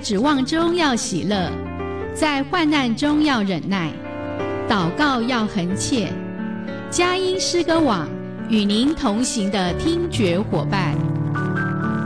指望中要喜乐，在患难中要忍耐，祷告要恒切。佳音诗歌网与您同行的听觉伙伴。